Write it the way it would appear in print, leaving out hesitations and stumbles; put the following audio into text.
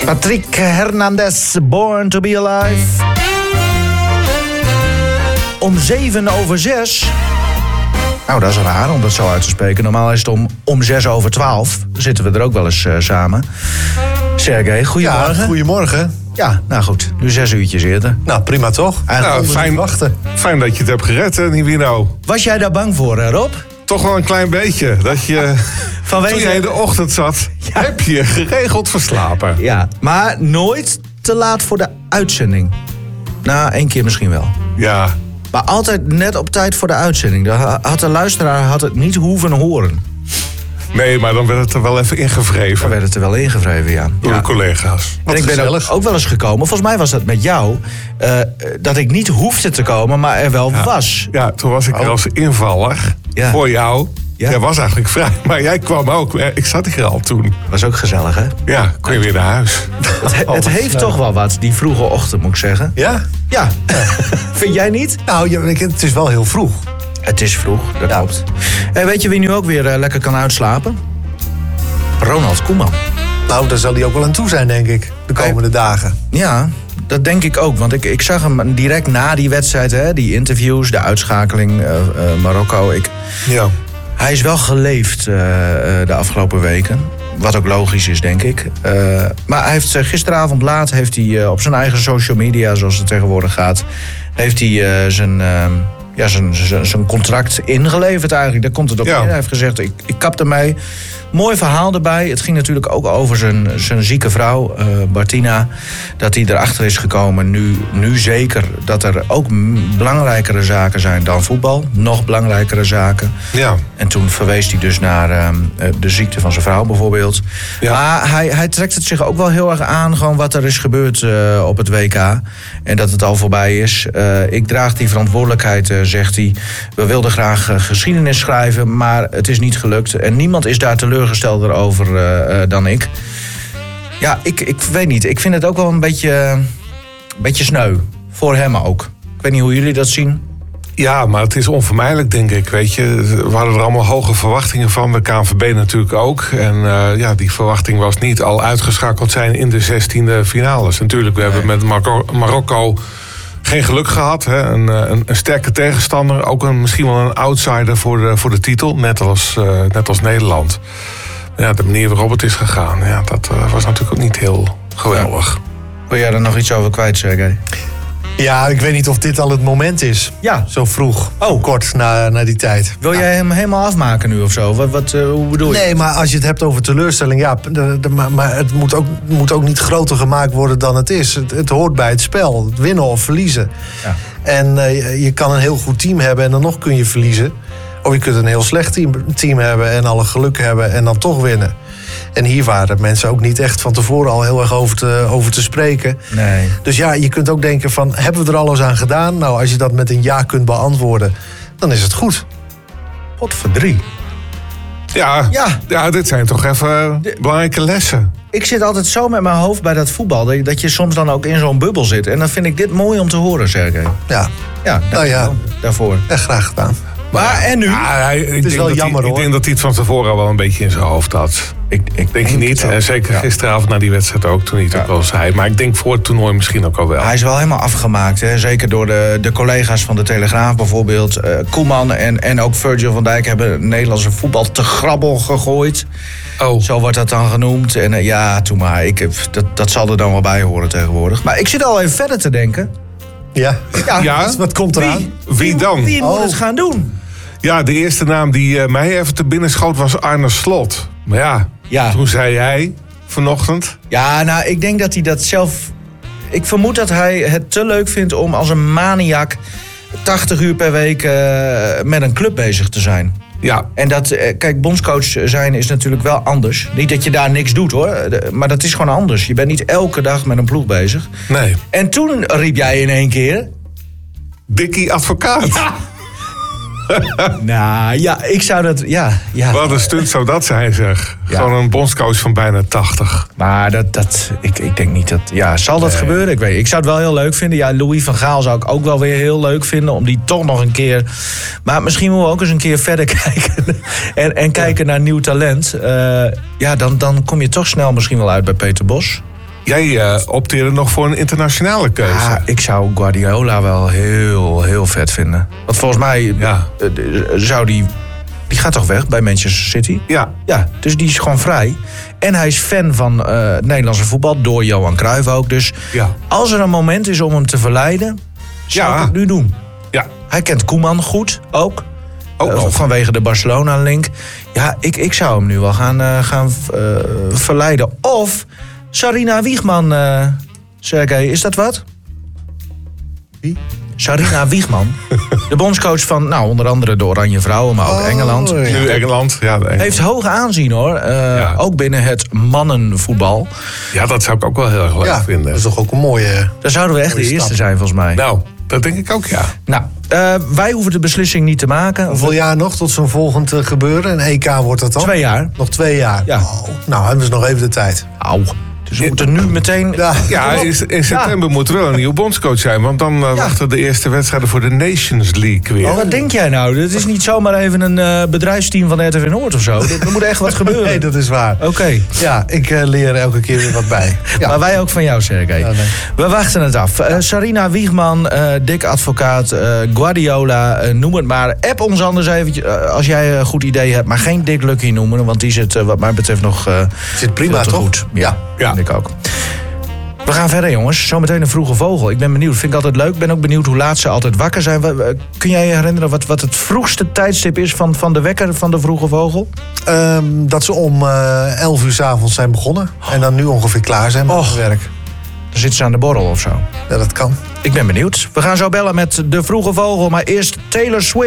Patrick Hernandez, Born to be Alive. Om 7:07. Nou, dat is raar om dat zo uit te spreken. Normaal is het om 6:12. Zitten we er ook wel eens samen. Sergej, goedemorgen. Ja, goedemorgen. Ja, nou goed. Nu 6 uurtjes eerder. Nou, prima toch? Fijn dat je het hebt gered, Nivino. Was jij daar bang voor, Rob? Toch wel een klein beetje. Dat je, toen jij in de ochtend zat, heb je geregeld verslapen. Ja, maar nooit te laat voor de uitzending. Nou, 1 keer misschien wel. Ja. Maar altijd net op tijd voor de uitzending. De luisteraar had het niet hoeven horen. Nee, maar dan werd het er wel even ingevreven. Dan werd het er wel ingevreven, ja. Door de collega's. En ik ben ook wel eens gekomen. Volgens mij was dat met jou. Dat ik niet hoefde te komen, maar er wel was. Ja, toen was ik er als invaller voor jou. Ja. Jij was eigenlijk vrij, maar jij kwam ook. Ik zat hier al toen. Was ook gezellig, hè? Ja, kon je weer naar huis. Het heeft toch wel wat, die vroege ochtend, moet ik zeggen. Ja? Ja. Vind jij niet? Nou, het is wel heel vroeg. Het is vroeg, dat klopt. En weet je wie nu ook weer lekker kan uitslapen? Ronald Koeman. Nou, daar zal hij ook wel aan toe zijn, denk ik, de komende dagen. Ja, dat denk ik ook. Want ik zag hem direct na die wedstrijd, hè, die interviews, de uitschakeling, Marokko. Ja. Hij is wel geleefd de afgelopen weken. Wat ook logisch is, denk ik. Maar hij heeft gisteravond laat heeft hij, op zijn eigen social media, zoals het tegenwoordig gaat, heeft hij zijn contract ingeleverd eigenlijk. Daar komt het op in. Hij heeft gezegd, ik kap ermee. Mooi verhaal erbij. Het ging natuurlijk ook over zijn zieke vrouw, Martina. Dat hij erachter is gekomen, nu zeker, dat er ook belangrijkere zaken zijn dan voetbal. Nog belangrijkere zaken. Ja. En toen verwees hij dus naar de ziekte van zijn vrouw bijvoorbeeld. Ja. Maar hij trekt het zich ook wel heel erg aan, gewoon wat er is gebeurd op het WK. En dat het al voorbij is. Ik draag die verantwoordelijkheid, zegt hij. We wilden graag geschiedenis schrijven, maar het is niet gelukt. En niemand is daar teleurgestelder over dan ik. Ja, ik weet niet. Ik vind het ook wel een beetje sneu. Voor hem ook. Ik weet niet hoe jullie dat zien. Ja, maar het is onvermijdelijk, denk ik. Weet je, we hadden er allemaal hoge verwachtingen van. De KNVB natuurlijk ook. En die verwachting was niet al uitgeschakeld zijn in de 16e finales. Natuurlijk, we hebben met Marokko geen geluk gehad. Hè? Een sterke tegenstander. Ook misschien wel een outsider voor de titel. Net als Nederland. Ja, de manier waarop het is gegaan, dat was natuurlijk ook niet heel geweldig. Wil jij er nog iets over kwijt, Sergej? Ja, ik weet niet of dit al het moment is. Ja. Zo vroeg. Kort na die tijd. Wil jij hem helemaal afmaken nu of zo? Hoe bedoel je? Nee, maar als je het hebt over teleurstelling, maar het moet ook niet groter gemaakt worden dan het is. Het hoort bij het spel. Het winnen of verliezen. Ja. En je kan een heel goed team hebben en dan nog kun je verliezen. Of je kunt een heel slecht team hebben en alle geluk hebben en dan toch winnen. En hier waren mensen ook niet echt van tevoren al heel erg over te spreken. Nee. Dus ja, je kunt ook denken van, hebben we er alles aan gedaan? Nou, als je dat met een ja kunt beantwoorden, dan is het goed. Potverdrie. Ja, dit zijn toch even belangrijke lessen. Ik zit altijd zo met mijn hoofd bij dat voetbal, dat je soms dan ook in zo'n bubbel zit. En dan vind ik dit mooi om te horen, Sergej. Ja. Ja, daarvoor. Echt graag gedaan. Maar en nu? Ja, het is wel jammer, hoor. Ik denk dat hij het van tevoren al wel een beetje in zijn hoofd had. Ik denk je niet. En zeker gisteravond na die wedstrijd ook, toen hij het ook wel zei. Maar ik denk voor het toernooi misschien ook al wel. Hij is wel helemaal afgemaakt. Hè? Zeker door de collega's van de Telegraaf bijvoorbeeld. Koeman en ook Virgil van Dijk hebben het Nederlandse voetbal te grabbel gegooid. Oh. Zo wordt dat dan genoemd. En toen maar. Dat zal er dan wel bij horen tegenwoordig. Maar ik zit al even verder te denken. Ja. Wat komt eraan? Wie dan? Wie moet het gaan doen? Ja, de eerste naam die mij even te binnen schoot was Arne Slot. Maar toen zei hij vanochtend. Ja, nou, ik denk dat hij dat zelf. Ik vermoed dat hij het te leuk vindt om als een maniak 80 uur per week met een club bezig te zijn. Ja. En kijk, bondscoach zijn is natuurlijk wel anders. Niet dat je daar niks doet, hoor. Maar dat is gewoon anders. Je bent niet elke dag met een ploeg bezig. Nee. En toen riep jij in één keer... Dikkie Advocaat. Ja. Nou, ja, ik zou dat... Ja. Wat een stunt zou dat zijn, zeg. Ja. Gewoon een bondscoach van bijna 80. Maar ik denk niet dat... Ja, zal dat gebeuren? Ik weet niet. Ik zou het wel heel leuk vinden. Ja, Louis van Gaal zou ik ook wel weer heel leuk vinden. Om die toch nog een keer... Maar misschien moeten we ook eens een keer verder kijken. en kijken naar nieuw talent. Dan kom je toch snel misschien wel uit bij Peter Bos. Jij opteerde nog voor een internationale keuze. Ja, ik zou Guardiola wel heel, heel vet vinden. Want volgens mij zou die gaat toch weg bij Manchester City? Ja. Ja, dus die is gewoon vrij. En hij is fan van het Nederlandse voetbal, door Johan Cruijff ook. Dus als er een moment is om hem te verleiden, zou ik het nu doen. Ja. Hij kent Koeman goed, ook. Vanwege de Barcelona-link. Ja, ik zou hem nu wel gaan verleiden. Of Sarina Wiegman, Sergej, is dat wat? Wie? Sarina Wiegman, de bondscoach van onder andere de Oranje Vrouwen, maar ook Engeland. Ja. Nu Engeland. Ja, heeft hoog aanzien hoor, ook binnen het mannenvoetbal. Ja, dat zou ik ook wel heel erg leuk vinden. Dat is toch ook een mooie... Daar zouden we echt de eerste zijn volgens mij. Nou, dat denk ik ook, ja. Nou, wij hoeven de beslissing niet te maken. Hoeveel jaar nog tot zo'n volgend gebeuren? Een EK wordt dat dan? 2 jaar. Nog 2 jaar? Ja. Nou, hebben ze nog even de tijd. Auw. Dus we moeten nu meteen... Ja, in september moet er wel een nieuwe bondscoach zijn. Want dan wachten de eerste wedstrijden voor de Nations League weer. Wat denk jij nou? Dit is niet zomaar even een bedrijfsteam van RTV Noord of zo. Er moet echt wat gebeuren. Nee, dat is waar. Oké. Ja, ik leer elke keer weer wat bij. Ja. Maar wij ook van jou, Sergej. Ja, nee. We wachten het af. Sarina Wiegman, Dick Advocaat, Guardiola, noem het maar. App ons anders eventjes als jij een goed idee hebt. Maar geen Dick Lucky noemen, want die zit wat mij betreft nog zit prima, veel te toch? goed. Ja. Ja. Ik ook. We gaan verder, jongens. Zometeen een vroege vogel. Ik ben benieuwd. Vind ik altijd leuk. Ik ben ook benieuwd hoe laat ze altijd wakker zijn. Kun jij je herinneren wat het vroegste tijdstip is van de wekker van de vroege vogel? Dat ze om 11 uur 's avonds zijn begonnen. En dan nu ongeveer klaar zijn met het werk. Dan zitten ze aan de borrel of zo. Ja, dat kan. Ik ben benieuwd. We gaan zo bellen met de vroege vogel. Maar eerst Taylor Swift.